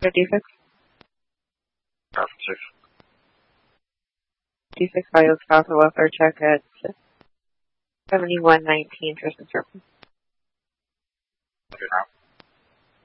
D6? Powerful 6. D6 fails powerful welfare check at 7119 Tristan Serpent. Good now.